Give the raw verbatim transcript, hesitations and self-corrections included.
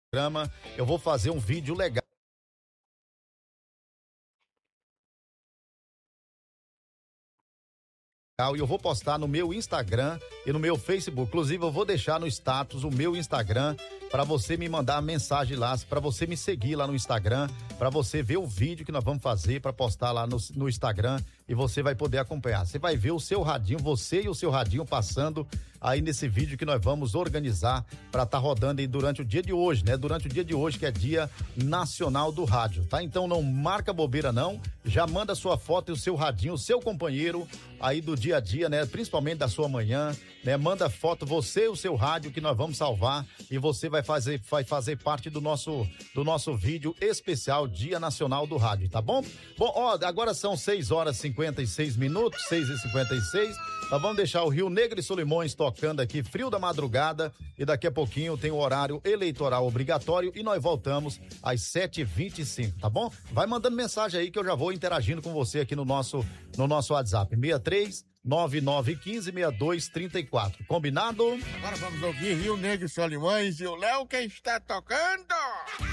programa, eu vou fazer um vídeo legal. E eu vou postar no meu Instagram e no meu Facebook. Inclusive, eu vou deixar no status o meu Instagram para você me mandar mensagem lá, para você me seguir lá no Instagram, para você ver o vídeo que nós vamos fazer para postar lá no, no Instagram e você vai poder acompanhar. Você vai ver o seu radinho, você e o seu radinho passando aí nesse vídeo que nós vamos organizar para estar tá rodando aí durante o dia de hoje, né? Durante o dia de hoje, que é Dia Nacional do Rádio, tá? Então não marca bobeira não, já manda sua foto e o seu radinho, o seu companheiro aí do dia a dia, né? Principalmente da sua manhã, né? Manda foto, você e o seu rádio que nós vamos salvar e você vai fazer, vai fazer parte do nosso, do nosso vídeo especial Dia Nacional do Rádio, tá bom? Bom, ó, agora são seis horas e cinquenta e seis minutos, seis e cinquenta e seis. Nós vamos deixar o Rio Negro e Solimões tocando aqui, frio da madrugada, e daqui a pouquinho tem o horário eleitoral obrigatório e nós voltamos às sete e vinte e cinco, tá bom? Vai mandando mensagem aí que eu já vou interagindo com você aqui no nosso, no nosso WhatsApp, seis três nove nove um cinco seis dois três quatro. Combinado? Agora vamos ouvir Rio Negro e Solimões e o Léo quem está tocando.